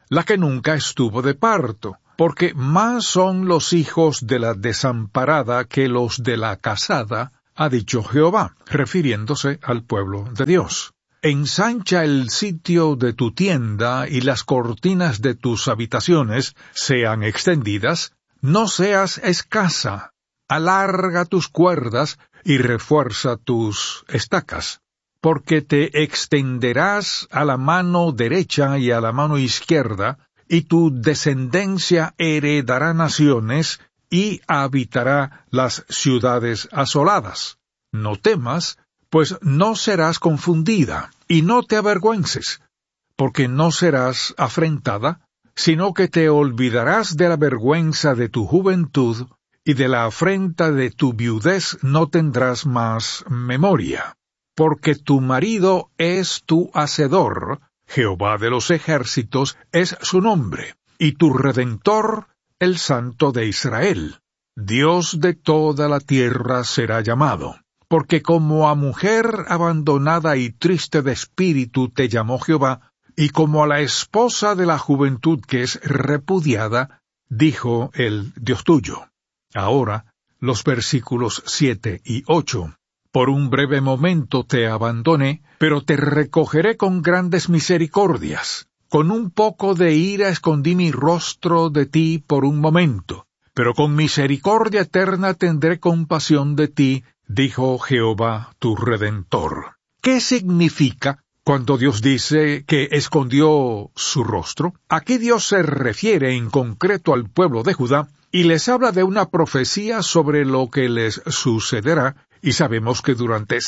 la que nunca estuvo de parto, porque más son los hijos de la desamparada que los de la casada, ha dicho Jehová, refiriéndose al pueblo de Dios. Ensancha el sitio de tu tienda y las cortinas de tus habitaciones sean extendidas, no seas escasa, alarga tus cuerdas y refuerza tus estacas, porque te extenderás a la mano derecha y a la mano izquierda, y tu descendencia heredará naciones y habitará las ciudades asoladas. No temas, pues no serás confundida, y no te avergüences, porque no serás afrentada, sino que te olvidarás de la vergüenza de tu juventud, y de la afrenta de tu viudez no tendrás más memoria. Porque tu marido es tu hacedor, Jehová de los ejércitos es su nombre, y tu Redentor, el Santo de Israel. Dios de toda la tierra será llamado. Porque como a mujer abandonada y triste de espíritu te llamó Jehová, y como a la esposa de la juventud que es repudiada, dijo el Dios tuyo. Ahora, los versículos 7 y 8. Por un breve momento te abandoné, pero te recogeré con grandes misericordias. Con un poco de ira escondí mi rostro de ti por un momento, pero con misericordia eterna tendré compasión de ti, dijo Jehová tu Redentor. ¿Qué significa cuando Dios dice que escondió su rostro? Aquí Dios se refiere en concreto al pueblo de Judá y les habla de una profecía sobre lo que les sucederá, y sabemos que durante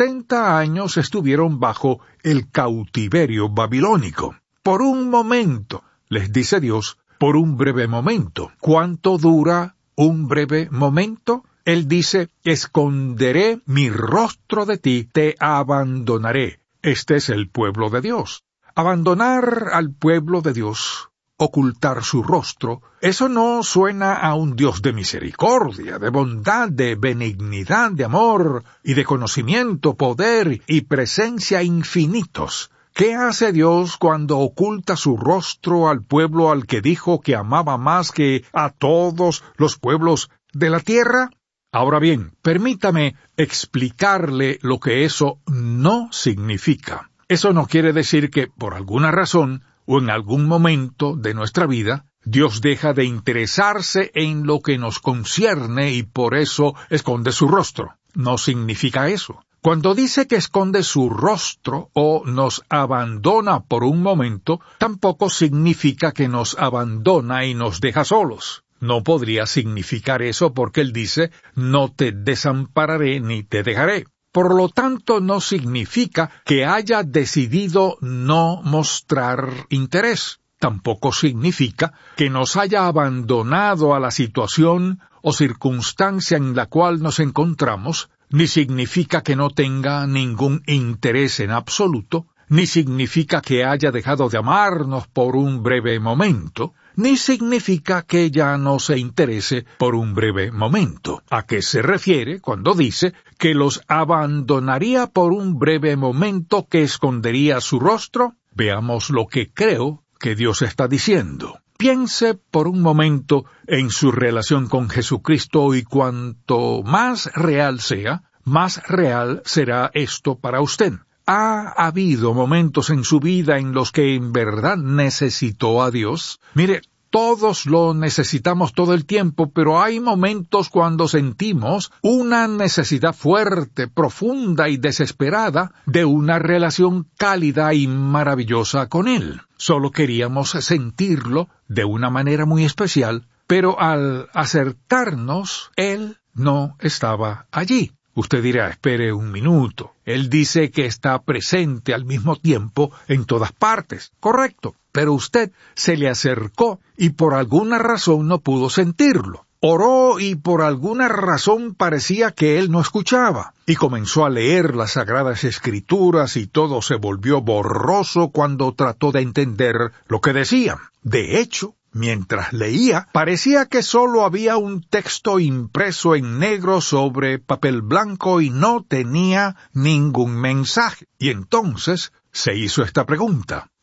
70 años estuvieron bajo el cautiverio babilónico. Por un momento, les dice Dios, por un breve momento. ¿Cuánto dura un breve momento? Él dice, esconderé mi rostro de ti, te abandonaré. Este es el pueblo de Dios. Abandonar al pueblo de Dios, ocultar su rostro, eso no suena a un Dios de misericordia, de bondad, de benignidad, de amor y de conocimiento, poder y presencia infinitos. ¿Qué hace Dios cuando oculta su rostro al pueblo al que dijo que amaba más que a todos los pueblos de la tierra? Ahora bien, permítame explicarle lo que eso no significa. Eso no quiere decir que, por alguna razón, o en algún momento de nuestra vida, Dios deja de interesarse en lo que nos concierne y por eso esconde su rostro. No significa eso. Cuando dice que esconde su rostro o nos abandona por un momento, tampoco significa que nos abandona y nos deja solos. No podría significar eso porque Él dice, no te desampararé ni te dejaré. Por lo tanto, no significa que haya decidido no mostrar interés. Tampoco significa que nos haya abandonado a la situación o circunstancia en la cual nos encontramos, ni significa que no tenga ningún interés en absoluto, ni significa que haya dejado de amarnos por un breve momento, ni significa que ya no se interese por un breve momento. ¿A qué se refiere cuando dice que los abandonaría por un breve momento, que escondería su rostro? Veamos lo que creo que Dios está diciendo. Piense por un momento en su relación con Jesucristo y cuanto más real sea, más real será esto para usted. ¿Ha habido momentos en su vida en los que en verdad necesitó a Dios? Mire, todos lo necesitamos todo el tiempo, pero hay momentos cuando sentimos una necesidad fuerte, profunda y desesperada de una relación cálida y maravillosa con Él. Solo queríamos sentirlo de una manera muy especial, pero al acercarnos, Él no estaba allí. Usted dirá, espere un minuto. Él dice que está presente al mismo tiempo en todas partes. Correcto. Pero usted se le acercó y por alguna razón no pudo sentirlo. Oró y por alguna razón parecía que él no escuchaba. Y comenzó a leer las Sagradas Escrituras y todo se volvió borroso cuando trató de entender lo que decían. De hecho, mientras leía, parecía que solo había un texto impreso en negro sobre papel blanco y no tenía ningún mensaje. Y entonces se hizo esta pregunta.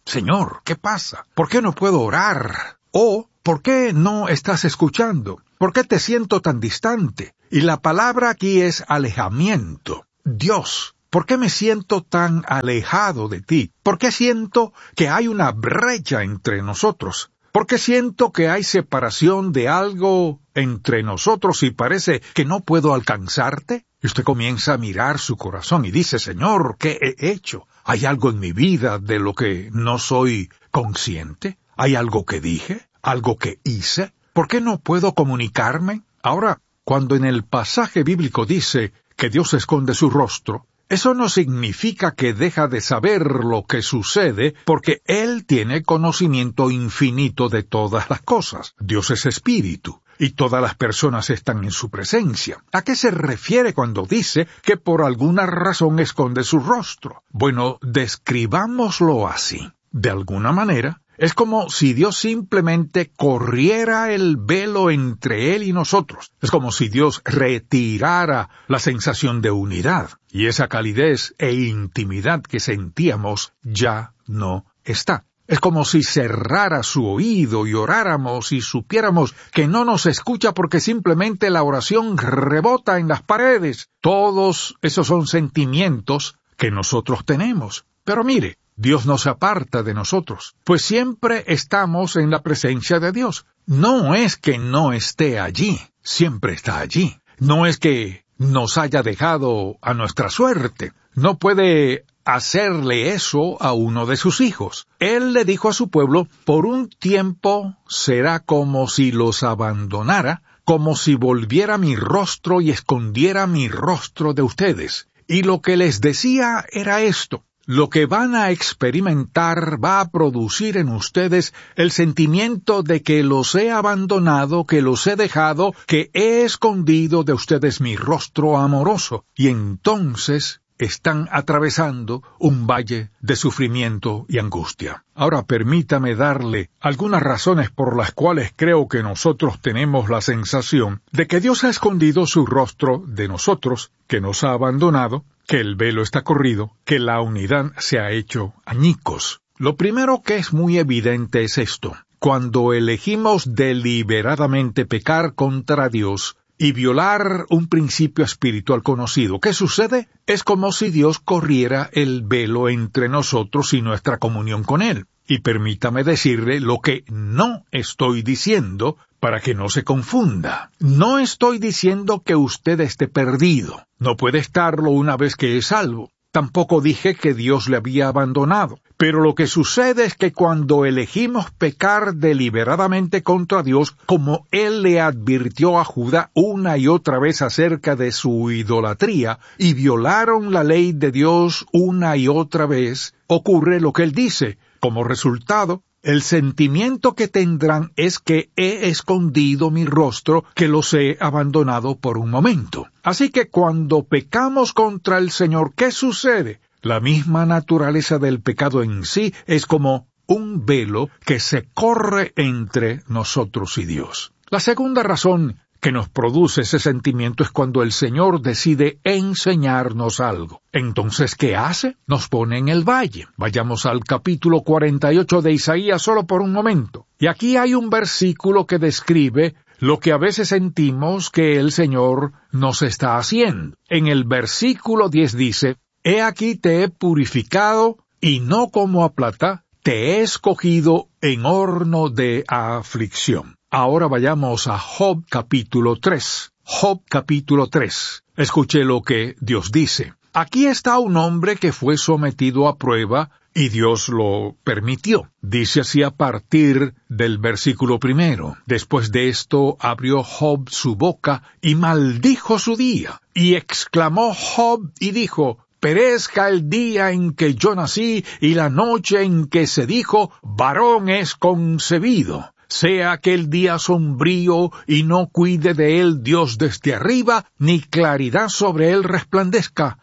Señor, ¿qué pasa? ¿Por qué no puedo orar? O, ¿por qué no estás escuchando? ¿Por qué te siento tan distante? Y la palabra aquí es alejamiento. Dios, ¿por qué me siento tan alejado de ti? ¿Por qué siento que hay una brecha entre nosotros? ¿Por qué siento que hay separación de algo entre nosotros y parece que no puedo alcanzarte? Y usted comienza a mirar su corazón y dice, Señor, ¿qué he hecho? ¿Hay algo en mi vida de lo que no soy consciente? ¿Hay algo que dije? ¿Algo que hice? ¿Por qué no puedo comunicarme? Ahora, cuando en el pasaje bíblico dice que Dios esconde su rostro, eso no significa que deja de saber lo que sucede, porque Él tiene conocimiento infinito de todas las cosas. Dios es espíritu, y todas las personas están en su presencia. ¿A qué se refiere cuando dice que por alguna razón esconde su rostro? Bueno, describámoslo así. De alguna manera, es como si Dios simplemente corriera el velo entre Él y nosotros. Es como si Dios retirara la sensación de unidad. Y esa calidez e intimidad que sentíamos ya no está. Es como si cerrara su oído y oráramos y supiéramos que no nos escucha porque simplemente la oración rebota en las paredes. Todos esos son sentimientos que nosotros tenemos. Pero mire, Dios no se aparta de nosotros, pues siempre estamos en la presencia de Dios. No es que no esté allí, siempre está allí. No es que nos haya dejado a nuestra suerte. No puede hacerle eso a uno de sus hijos. Él le dijo a su pueblo, por un tiempo será como si los abandonara, como si volviera mi rostro y escondiera mi rostro de ustedes. Y lo que les decía era esto. Lo que van a experimentar va a producir en ustedes el sentimiento de que los he abandonado, que los he dejado, que he escondido de ustedes mi rostro amoroso. Y entonces están atravesando un valle de sufrimiento y angustia. Ahora permítame darle algunas razones por las cuales creo que nosotros tenemos la sensación de que Dios ha escondido su rostro de nosotros, que nos ha abandonado, que el velo está corrido, que la unidad se ha hecho añicos. Lo primero que es muy evidente es esto. Cuando elegimos deliberadamente pecar contra Dios y violar un principio espiritual conocido, ¿qué sucede? Es como si Dios corriera el velo entre nosotros y nuestra comunión con Él. Y permítame decirle lo que no estoy diciendo para que no se confunda. No estoy diciendo que usted esté perdido. No puede estarlo una vez que es salvo. Tampoco dije que Dios le había abandonado. Pero lo que sucede es que cuando elegimos pecar deliberadamente contra Dios, como Él le advirtió a Judá una y otra vez acerca de su idolatría, y violaron la ley de Dios una y otra vez, ocurre lo que Él dice. Como resultado, el sentimiento que tendrán es que he escondido mi rostro, que los he abandonado por un momento. Así que cuando pecamos contra el Señor, ¿qué sucede? La misma naturaleza del pecado en sí es como un velo que se corre entre nosotros y Dios. La segunda razón que nos produce ese sentimiento es cuando el Señor decide enseñarnos algo. Entonces, ¿qué hace? Nos pone en el valle. Vayamos al capítulo 48 de Isaías solo por un momento. Y aquí hay un versículo que describe lo que a veces sentimos que el Señor nos está haciendo. En el versículo 10 dice, «He aquí te he purificado, y no como a plata, te he escogido en horno de aflicción». Ahora vayamos a Job capítulo 3. Job capítulo 3. Escuche lo que Dios dice. Aquí está un hombre que fue sometido a prueba y Dios lo permitió. Dice así a partir del versículo 1. Después de esto abrió Job su boca y maldijo su día. Y exclamó Job y dijo, «Perezca el día en que yo nací y la noche en que se dijo, varón es concebido. Sea aquel día sombrío y no cuide de él Dios desde arriba, ni claridad sobre él resplandezca.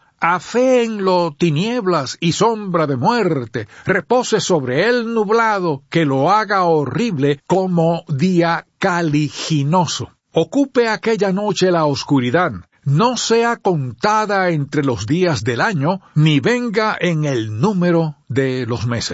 Aféenlo tinieblas y sombra de muerte, repose sobre él nublado, que lo haga horrible como día caliginoso. Ocupe aquella noche la oscuridad, no sea contada entre los días del año, ni venga en el número de los meses».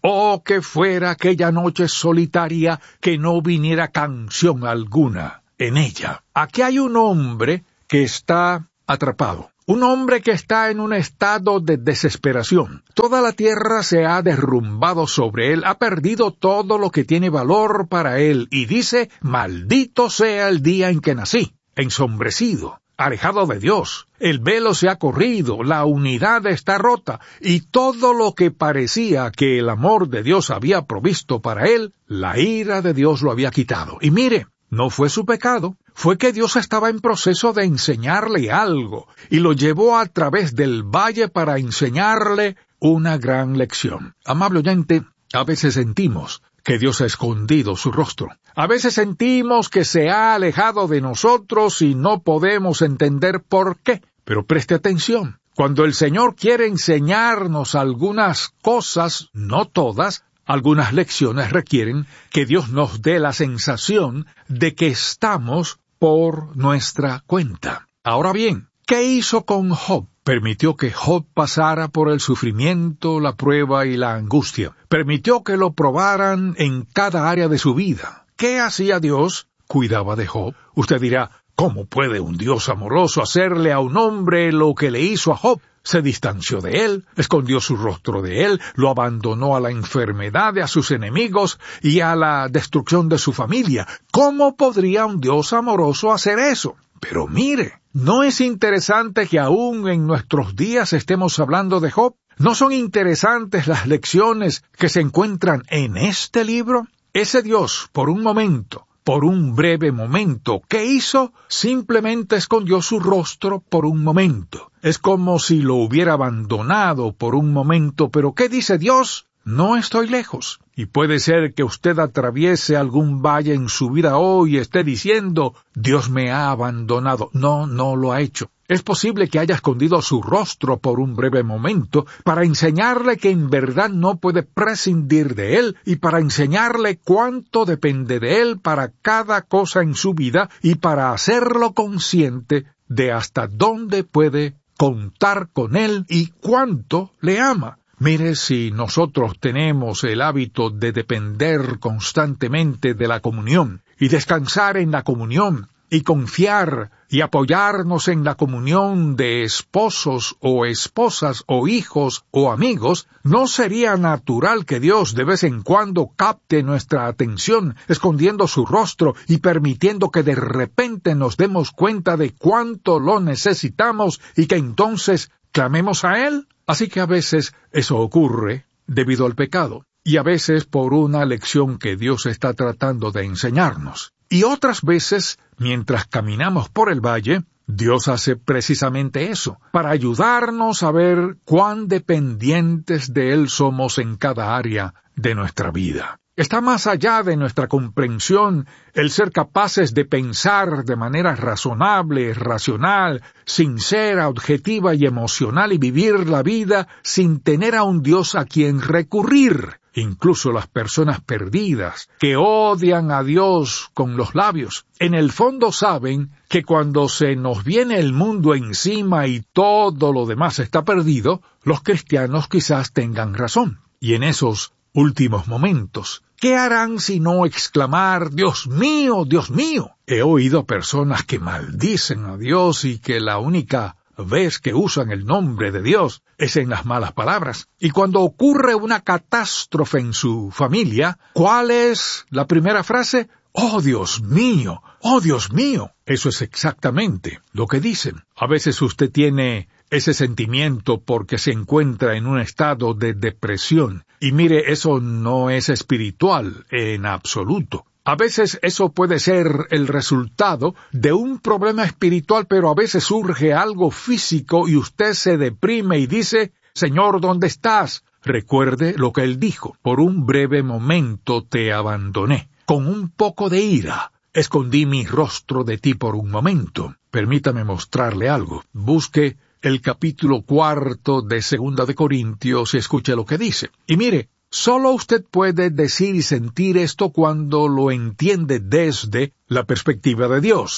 Oh, que fuera aquella noche solitaria que no viniera canción alguna en ella. Aquí hay un hombre que está atrapado. Un hombre que está en un estado de desesperación. Toda la tierra se ha derrumbado sobre él, ha perdido todo lo que tiene valor para él, y dice, maldito sea el día en que nací, ensombrecido, alejado de Dios. El velo se ha corrido, la unidad está rota, y todo lo que parecía que el amor de Dios había provisto para él, la ira de Dios lo había quitado. Y mire, no fue su pecado, fue que Dios estaba en proceso de enseñarle algo, y lo llevó a través del valle para enseñarle una gran lección. Amable oyente, a veces sentimos que Dios ha escondido su rostro. A veces sentimos que se ha alejado de nosotros y no podemos entender por qué. Pero preste atención, cuando el Señor quiere enseñarnos algunas cosas, no todas, algunas lecciones requieren que Dios nos dé la sensación de que estamos por nuestra cuenta. Ahora bien, ¿qué hizo con Job? Permitió que Job pasara por el sufrimiento, la prueba y la angustia. Permitió que lo probaran en cada área de su vida. ¿Qué hacía Dios? Cuidaba de Job. Usted dirá, ¿cómo puede un Dios amoroso hacerle a un hombre lo que le hizo a Job? Se distanció de él, escondió su rostro de él, lo abandonó a la enfermedad, a sus enemigos y a la destrucción de su familia. ¿Cómo podría un Dios amoroso hacer eso? Pero mire, ¿no es interesante que aún en nuestros días estemos hablando de Job? ¿No son interesantes las lecciones que se encuentran en este libro? Ese Dios, por un momento, por un breve momento, ¿qué hizo? Simplemente escondió su rostro por un momento. Es como si lo hubiera abandonado por un momento, pero ¿qué dice Dios? No estoy lejos. Y puede ser que usted atraviese algún valle en su vida hoy y esté diciendo, Dios me ha abandonado. No, no lo ha hecho. Es posible que haya escondido su rostro por un breve momento para enseñarle que en verdad no puede prescindir de él y para enseñarle cuánto depende de él para cada cosa en su vida y para hacerlo consciente de hasta dónde puede contar con él y cuánto le ama. Mire, si nosotros tenemos el hábito de depender constantemente de la comunión y descansar en la comunión y confiar y apoyarnos en la comunión de esposos o esposas o hijos o amigos, ¿no sería natural que Dios de vez en cuando capte nuestra atención, escondiendo su rostro y permitiendo que de repente nos demos cuenta de cuánto lo necesitamos y que entonces clamemos a Él? Así que a veces eso ocurre debido al pecado, y a veces por una lección que Dios está tratando de enseñarnos. Y otras veces, mientras caminamos por el valle, Dios hace precisamente eso, para ayudarnos a ver cuán dependientes de Él somos en cada área de nuestra vida. Está más allá de nuestra comprensión el ser capaces de pensar de manera razonable, racional, sincera, objetiva y emocional y vivir la vida sin tener a un Dios a quien recurrir. Incluso las personas perdidas, que odian a Dios con los labios, en el fondo saben que cuando se nos viene el mundo encima y todo lo demás está perdido, los cristianos quizás tengan razón. Y en esos últimos momentos, ¿qué harán si no exclamar, Dios mío, Dios mío? He oído personas que maldicen a Dios y que la única vez que usan el nombre de Dios es en las malas palabras. Y cuando ocurre una catástrofe en su familia, ¿cuál es la primera frase? ¡Oh, Dios mío! ¡Oh, Dios mío! Eso es exactamente lo que dicen. A veces usted tiene ese sentimiento porque se encuentra en un estado de depresión. Y mire, eso no es espiritual en absoluto. A veces eso puede ser el resultado de un problema espiritual, pero a veces surge algo físico y usted se deprime y dice, Señor, ¿dónde estás? Recuerde lo que Él dijo, por un breve momento te abandoné. Con un poco de ira, escondí mi rostro de ti por un momento. Permítame mostrarle algo. Busque el capítulo 4 de 2 de Corintios y escuche lo que dice. Y mire, solo usted puede decir y sentir esto cuando lo entiende desde la perspectiva de Dios.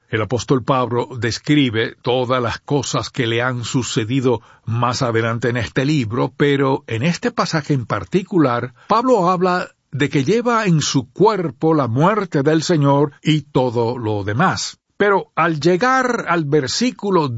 El apóstol Pablo describe todas las cosas que le han sucedido más adelante en este libro, pero en este pasaje en particular, Pablo habla de que lleva en su cuerpo la muerte del Señor y todo lo demás. Pero al llegar al versículo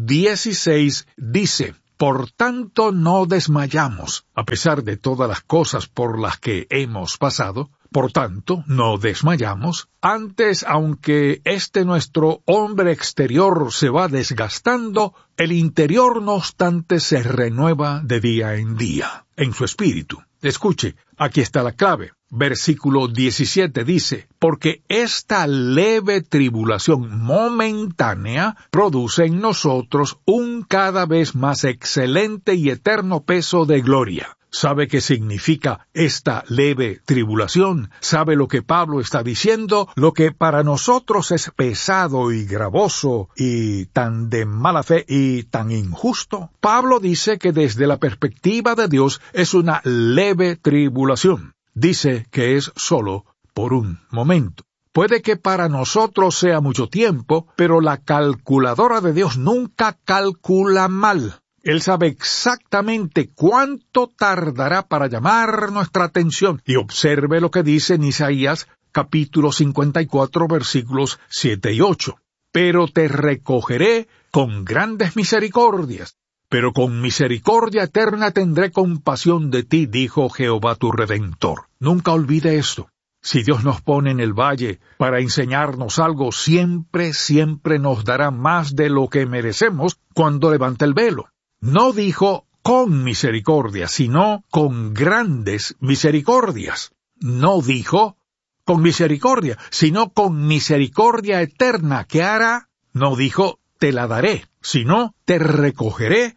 16 dice: por tanto no desmayamos, a pesar de todas las cosas por las que hemos pasado. Por tanto, no desmayamos. Antes, aunque nuestro hombre exterior se va desgastando, el interior, no obstante, se renueva de día en día, en su espíritu. Escuche, aquí está la clave. Versículo 17 dice: porque esta leve tribulación momentánea produce en nosotros un cada vez más excelente y eterno peso de gloria. ¿Sabe qué significa esta leve tribulación? ¿Sabe lo que Pablo está diciendo? Lo que para nosotros es pesado y gravoso y tan de mala fe y tan injusto. Pablo dice que desde la perspectiva de Dios es una leve tribulación. Dice que es solo por un momento. Puede que para nosotros sea mucho tiempo, pero la calculadora de Dios nunca calcula mal. Él sabe exactamente cuánto tardará para llamar nuestra atención. Y observe lo que dice en Isaías, capítulo 54, versículos 7 y 8. Pero te recogeré con grandes misericordias. Pero con misericordia eterna tendré compasión de ti, dijo Jehová tu Redentor. Nunca olvide esto. Si Dios nos pone en el valle para enseñarnos algo, siempre nos dará más de lo que merecemos cuando levanta el velo. No dijo con misericordia, sino con grandes misericordias. No dijo con misericordia, sino con misericordia eterna. ¿Qué hará? No dijo te la daré, sino te recogeré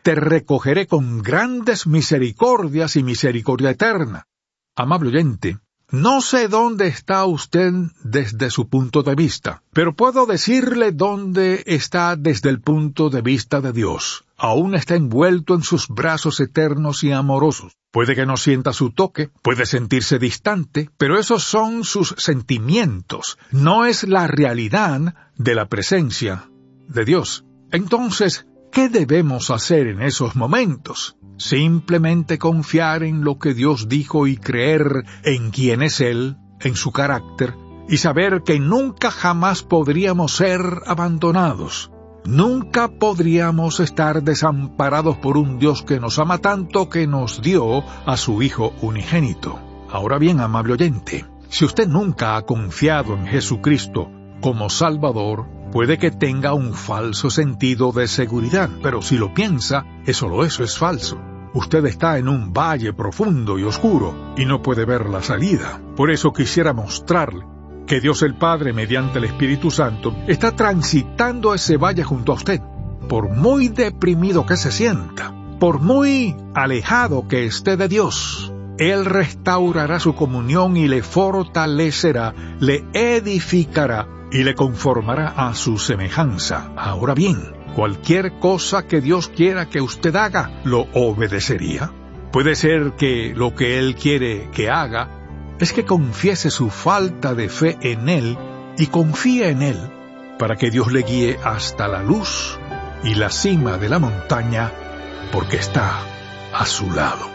con grandes misericordias y misericordia eterna. Amable oyente, no sé dónde está usted desde su punto de vista, pero puedo decirle dónde está desde el punto de vista de Dios. Aún está envuelto en sus brazos eternos y amorosos. Puede que no sienta su toque, puede sentirse distante, pero esos son sus sentimientos, no es la realidad de la presencia de Dios. Entonces, ¿qué debemos hacer en esos momentos? Simplemente confiar en lo que Dios dijo y creer en quién es Él, en su carácter, y saber que nunca jamás podríamos ser abandonados. Nunca podríamos estar desamparados por un Dios que nos ama tanto que nos dio a su Hijo unigénito. Ahora bien, amable oyente, si usted nunca ha confiado en Jesucristo como Salvador, puede que tenga un falso sentido de seguridad, pero si lo piensa, eso es falso. Usted está en un valle profundo y oscuro y no puede ver la salida. Por eso quisiera mostrarle que Dios el Padre, mediante el Espíritu Santo, está transitando ese valle junto a usted. Por muy deprimido que se sienta, por muy alejado que esté de Dios, Él restaurará su comunión y le fortalecerá, le edificará y le conformará a su semejanza. Ahora bien, cualquier cosa que Dios quiera que usted haga, ¿lo obedecería? Puede ser que lo que Él quiere que haga es que confiese su falta de fe en Él y confíe en Él para que Dios le guíe hasta la luz y la cima de la montaña, porque está a su lado.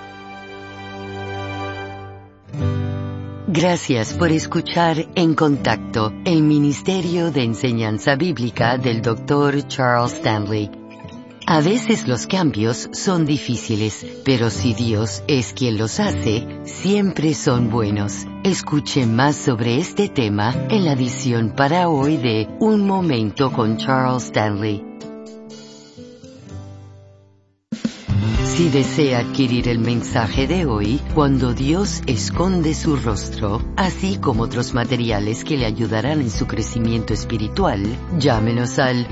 Gracias por escuchar En Contacto, el Ministerio de Enseñanza Bíblica del Dr. Charles Stanley. A veces los cambios son difíciles, pero si Dios es quien los hace, siempre son buenos. Escuche más sobre este tema en la edición para hoy de Un Momento con Charles Stanley. Si desea adquirir el mensaje de hoy, Cuando Dios esconde su rostro, así como otros materiales que le ayudarán en su crecimiento espiritual, llámenos al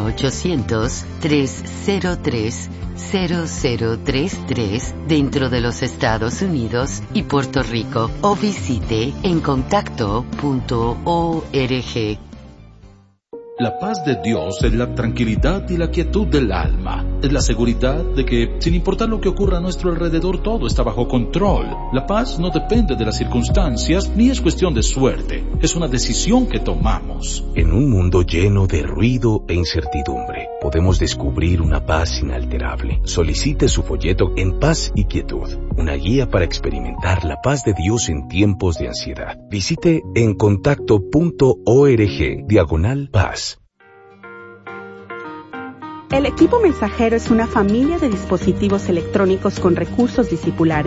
1-800-303-0033 dentro de los Estados Unidos y Puerto Rico, o visite encontacto.org. La paz de Dios es la tranquilidad y la quietud del alma. Es la seguridad de que, sin importar lo que ocurra a nuestro alrededor, todo está bajo control. La paz no depende de las circunstancias, ni es cuestión de suerte. Es una decisión que tomamos. En un mundo lleno de ruido e incertidumbre, podemos descubrir una paz inalterable. Solicite su folleto En Paz y Quietud, una guía para experimentar la paz de Dios en tiempos de ansiedad. Visite encontacto.org/paz. El equipo mensajero es una familia de dispositivos electrónicos con recursos discipulares